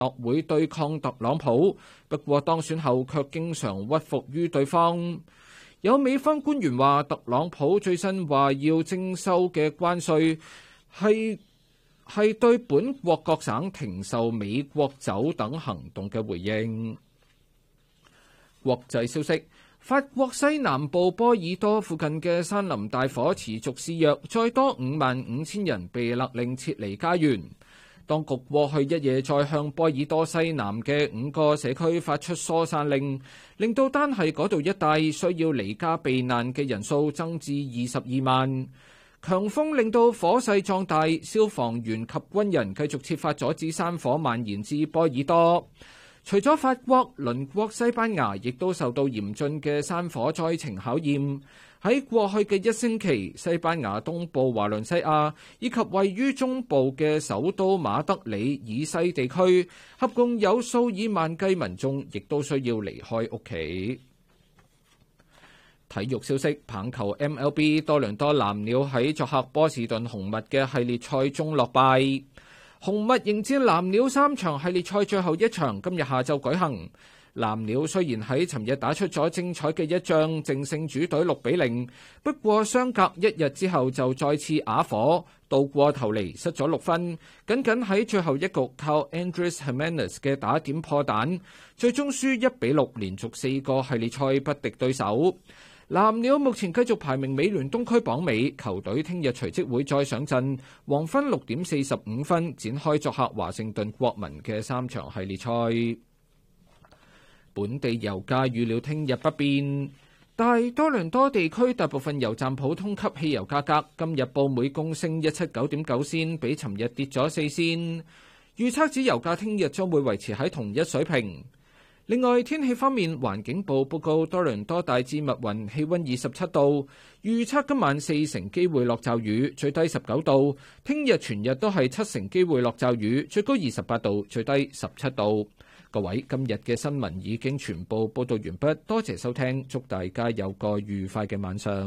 會對抗特朗普，不過當選後卻經常屈服於對方。有美方官員話，特朗普最新話要徵收嘅關稅係對本國各省停售美國酒等行動嘅回應。國際消息，法國西南部波爾多附近嘅山林大火持續肆虐，再多55,000人被勒令撤離家園。當局過去一夜再向波爾多西南嘅5個社區發出疏散令，令到單係嗰度一帶需要離家避難嘅人數增至22萬。強風令到火勢壯大，消防員及軍人繼續設法阻止山火蔓延至波爾多。除咗法國，鄰國西班牙亦都受到嚴峻嘅山火災情考驗。喺過去嘅一星期，西班牙東部華倫西亞以及位於中部嘅首都馬德里以西地區，合共有數以萬計民眾亦都需要離開屋企。體育消息，棒球 MLB 多倫多藍鳥喺作客波士頓紅襪嘅系列賽中落敗。紅襪迎戰藍鳥3場系列賽最後一場，今日下晝舉行。藍鳥雖然喺尋日打出咗精彩嘅一仗，淨勝主隊6-0，不過相隔一日之後就再次啞火，倒過頭嚟失咗6分，僅喺最後一局靠 Andres Gimenez 嘅打點破蛋，最終輸1-6，連續4個系列賽不敵對手。藍鳥目前繼續排名美聯東區榜尾，球隊聽日隨即會再上陣，黃昏6點45分展開作客華盛頓國民嘅3場系列賽。本地油價預料聽日不變，但係多倫多地區大部分油站普通級汽油價格今日報每公升179.9仙，比尋日跌咗4仙。預測指油價聽日將會維持喺同一水平。另外，天氣方面，環境部報告多倫多大致密雲，氣溫27度，預測今晚4成機會落驟雨，最低19度。聽日全日都係7成機會落驟雨，最高28度，最低17度。各位，今日嘅新聞已經全部報道完畢，多謝收聽，祝大家有個愉快嘅晚上。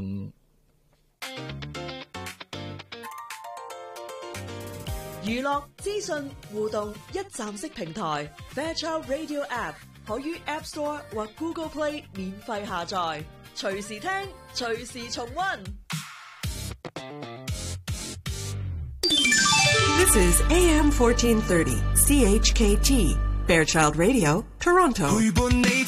娛樂資訊互動一站式平台 Fairchild Radio App 可於 App Store 或 Google Play 免費下載，隨時聽，隨時重溫。 This is AM 1430 CHKT Fairchild Radio, Toronto.